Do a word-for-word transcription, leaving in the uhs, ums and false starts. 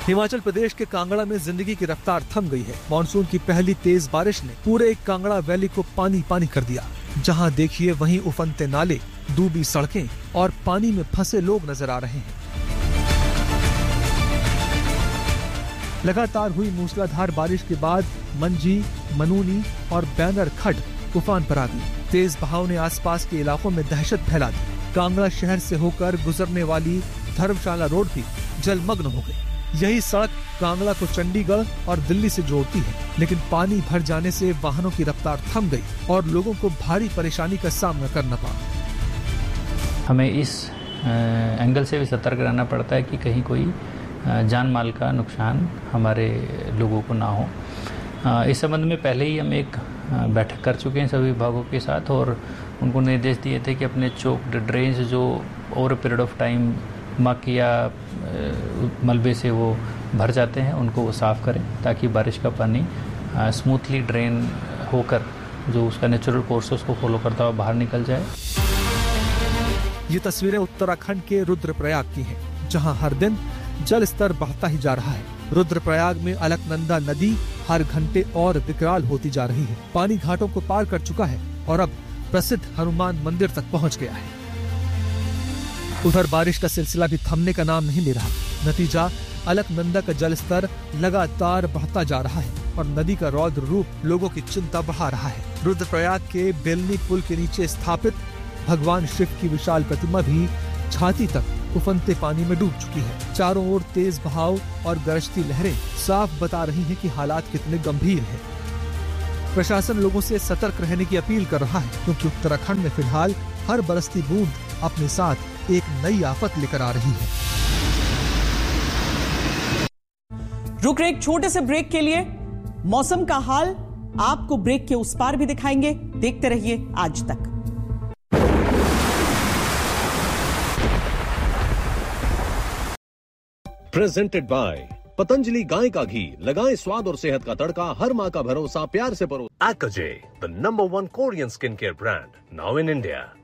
हिमाचल प्रदेश के कांगड़ा में जिंदगी की रफ्तार थम गई है। मानसून की पहली तेज बारिश ने पूरे कांगड़ा वैली को पानी पानी कर दिया। जहां देखिए वहीं उफनते नाले, डूबी सड़कें और पानी में फंसे लोग नजर आ रहे हैं। लगातार हुई मूसलाधार बारिश के बाद मंझी, मनूनी और बैनर खड्ड तूफान पर आ गई। तेज बहाव ने आसपास के इलाकों में दहशत फैला दी। कांगड़ा शहर से होकर गुजरने वाली धर्मशाला रोड भी जलमग्न हो गई। यही सड़क कांगड़ा को चंडीगढ़ और दिल्ली से जोड़ती है, लेकिन पानी भर जाने से वाहनों की रफ्तार थम गई और लोगों को भारी परेशानी का सामना करना पड़ा। हमें इस एंगल से भी सतर्क रहना पड़ता है कि कहीं कोई जान माल का नुकसान हमारे लोगों को ना हो। इस संबंध में पहले ही हम एक बैठक कर चुके हैं सभी विभागों के साथ और उनको निर्देश दिए थे कि अपने चौक ड्रेन्स जो ओवर पीरियड ऑफ टाइम मक या मलबे से वो भर जाते हैं उनको वो साफ़ करें, ताकि बारिश का पानी स्मूथली ड्रेन होकर जो उसका नेचुरल कोर्स उसको फॉलो करता हुआ बाहर निकल जाए। ये तस्वीरें उत्तराखंड के रुद्रप्रयाग की हैं, जहां हर दिन जल स्तर बढ़ता ही जा रहा है। रुद्रप्रयाग में अलकनंदा नदी हर घंटे और विकराल होती जा रही है। पानी घाटों को पार कर चुका है और अब प्रसिद्ध हनुमान मंदिर तक पहुंच गया है। उधर बारिश का सिलसिला भी थमने का नाम नहीं ले रहा। नतीजा, अलकनंदा का जल स्तर लगातार बढ़ता जा रहा है और नदी का रौद्र रूप लोगों की चिंता बढ़ा रहा है। रुद्रप्रयाग के बेलनी पुल के नीचे स्थापित भगवान शिव की विशाल प्रतिमा भी छाती तक उफनते पानी में डूब चुकी है। चारों ओर तेज बहाव और गरजती लहरें साफ बता रही हैं कि हालात कितने गंभीर हैं। प्रशासन लोगों से सतर्क रहने की अपील कर रहा है, क्योंकि उत्तराखंड में फिलहाल हर बरसती बूंद अपने साथ एक नई आफत लेकर आ रही है। रुक रहे एक छोटे से ब्रेक के लिए। मौसम का हाल आपको ब्रेक के उस पार भी दिखाएंगे। देखते रहिए आज तक। प्रेजेंटेड बाय पतंजलि गाय का घी। लगाएं स्वाद और सेहत का तड़का। हर माँ का भरोसा प्यार से परो। Akaje, the number one Korean skincare brand now in India.